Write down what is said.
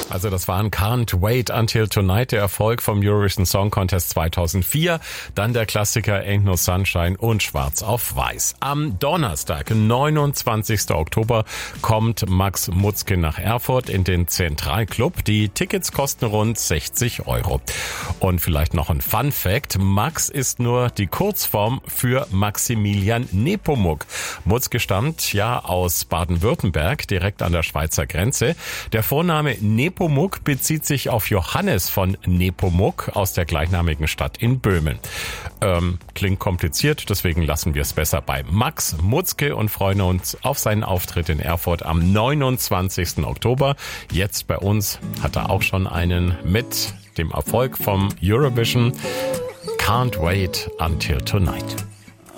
Also das waren Can't Wait Until Tonight, der Erfolg vom Eurovision Song Contest 2004. Dann der Klassiker Ain't No Sunshine und Schwarz auf Weiß. Am Donnerstag, 29. Oktober, kommt Max Mutzke nach Erfurt in den Zentralclub. Die Tickets kosten rund 60 €. Und vielleicht noch ein Fun Fact. Max ist nur die Kurzform für Maximilian Nepomuk. Mutzke stammt ja aus Baden-Württemberg, direkt an der Schweizer Grenze. Der Vorname Nepomuk bezieht sich auf Johannes von Nepomuk aus der gleichnamigen Stadt in Böhmen. Klingt kompliziert, deswegen lassen wir es besser bei Max Mutzke und freuen uns auf seinen Auftritt in Erfurt am 29. Oktober. Jetzt bei uns hat er auch schon einen mit dem Erfolg vom Eurovision. Can't Wait Until Tonight.